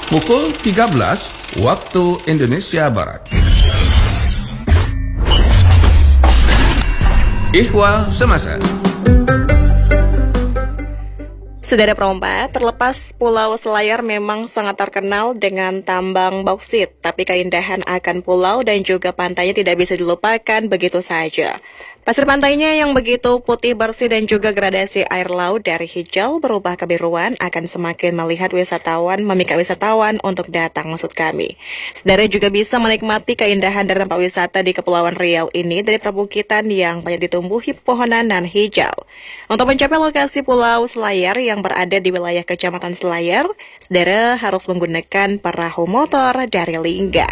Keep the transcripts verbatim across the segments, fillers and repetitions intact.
pukul tiga belas waktu Indonesia Barat. Ihwal Semasa. Saudara perompak, terlepas Pulau Selayar memang sangat terkenal dengan tambang bauksit, tapi keindahan akan pulau dan juga pantainya tidak bisa dilupakan begitu saja. Pasir pantainya yang begitu putih bersih dan juga gradasi air laut dari hijau berubah kebiruan akan semakin melihat wisatawan, memikat wisatawan untuk datang maksud kami. Saudara juga bisa menikmati keindahan dari tempat wisata di Kepulauan Riau ini dari perbukitan yang banyak ditumbuhi pohonan nan hijau. Untuk mencapai lokasi Pulau Selayar yang berada di wilayah Kecamatan Selayar, saudara harus menggunakan perahu motor dari Lingga.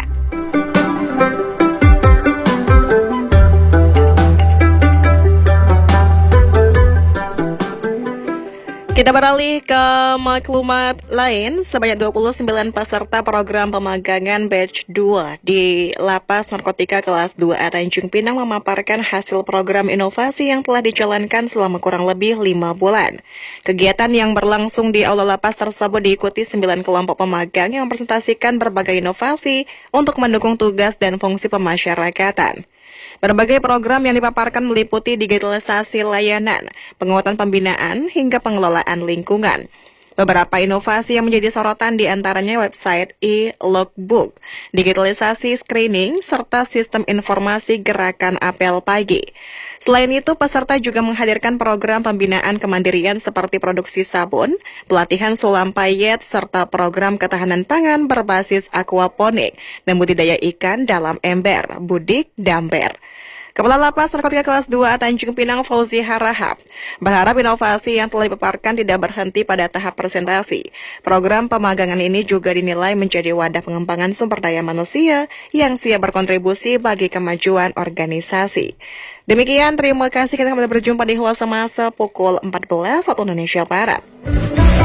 Kita beralih ke maklumat lain, sebanyak dua puluh sembilan peserta program pemagangan batch dua di Lapas Narkotika kelas dua A Tanjung Pinang memaparkan hasil program inovasi yang telah dijalankan selama kurang lebih lima bulan. Kegiatan yang berlangsung di Aula Lapas tersebut diikuti sembilan kelompok pemagang yang mempresentasikan berbagai inovasi untuk mendukung tugas dan fungsi pemasyarakatan. Berbagai program yang dipaparkan meliputi digitalisasi layanan, penguatan pembinaan, hingga pengelolaan lingkungan. Beberapa inovasi yang menjadi sorotan diantaranya website e-logbook, digitalisasi screening, serta sistem informasi gerakan apel pagi. Selain itu, peserta juga menghadirkan program pembinaan kemandirian seperti produksi sabun, pelatihan sulam payet, serta program ketahanan pangan berbasis aquaponik dan budidaya ikan dalam ember, budik, damber. Kepala Lapas Narkotika kelas dua A Tanjung Pinang Fauzi Harahap berharap inovasi yang telah dipaparkan tidak berhenti pada tahap presentasi. Program pemagangan ini juga dinilai menjadi wadah pengembangan sumber daya manusia yang siap berkontribusi bagi kemajuan organisasi. Demikian, terima kasih. Kita kembali berjumpa di Ihwal Semasa pukul empat belas waktu Indonesia Barat.